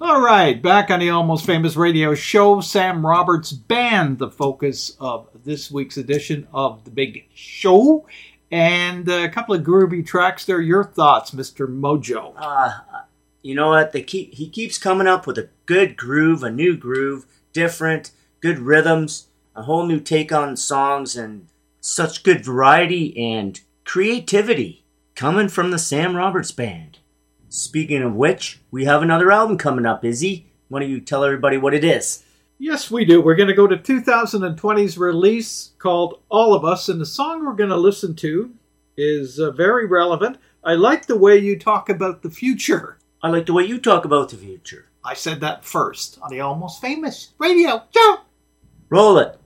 All right, back on the Almost Famous Radio Show, Sam Roberts Band, the focus of this week's edition of The Big Show. And a couple of groovy tracks there. Your thoughts, Mr. Mojo? You know what? He keeps coming up with a good groove, a new groove, different, good rhythms, a whole new take on songs, and such good variety and creativity coming from the Sam Roberts Band. Speaking of which, we have another album coming up, Izzy. Why don't you tell everybody what it is? Yes, we do. We're going to go to 2020's release called All of Us, and the song we're going to listen to is very relevant. I like the way you talk about the future. I like the way you talk about the future. I said that first on the Almost Famous Radio Show. Roll it.